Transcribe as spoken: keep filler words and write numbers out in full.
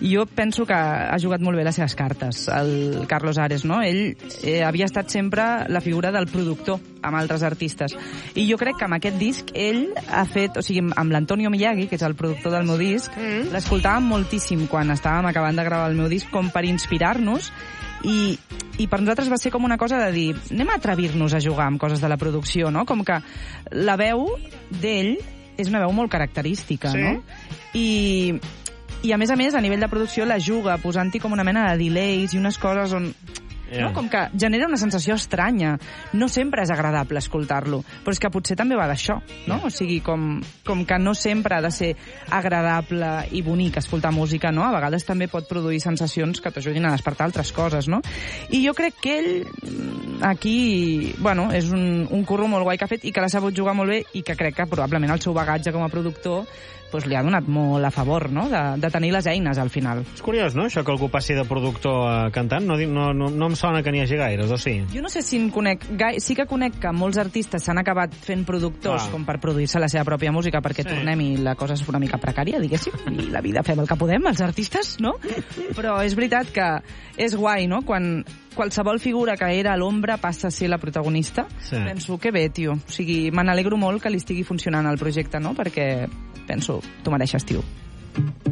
Jo penso que ha jugat molt bé les seves cartes, el Carlos Ares, no? Ell eh, havia estat sempre la figura del productor amb altres artistes. I jo crec que amb aquest disc ell ha fet, o sigui, amb l'Antonio Miyagi, que és el productor del meu disc, mm. l'escoltàvem moltíssim quan estàvem acabant de gravar el meu disc, com per inspirar-nos, i, i per nosaltres va ser com una cosa de dir, anem a atrevir-nos a jugar amb coses de la producció, no? Com que la veu d'ell és una veu molt característica, sí. no? I, I a més a més, a nivell de producció, la juga posant-hi com una mena de delays i unes coses on... Yeah. No? Com que genera una sensació estranya. No sempre és agradable escoltar-lo, però és que potser també va d'això, no? Yeah. O sigui, com, com que no sempre ha de ser agradable i bonic escoltar música, no? A vegades també pot produir sensacions que t'ajudin a despertar altres coses, no? I jo crec que ell aquí, bueno, és un, un curro molt guai que ha fet i que l'ha sabut jugar molt bé i que crec que probablement el seu bagatge com a productor pues, li ha donat molt a favor, no?, de, de tenir les eines al final. És curiós, no?, això que algú passi de productor a cantant. No, no, no, no em sona que n'hi hagi gaires, o sí? Jo no sé si en conec... Gai... Sí que conec que molts artistes s'han acabat fent productors ah. com per produir-se la seva pròpia música perquè sí. tornem i la cosa és una mica precària, diguéssim, i la vida fem el que podem, els artistes, no? Però és veritat que és guai, no?, quan qualsevol figura que era a l'ombra passa a ser la protagonista. Sí. Penso que bé, tio. O sigui, me n'alegro molt que li estigui funcionant el projecte, no?, perquè penso, tu mereixes, tio.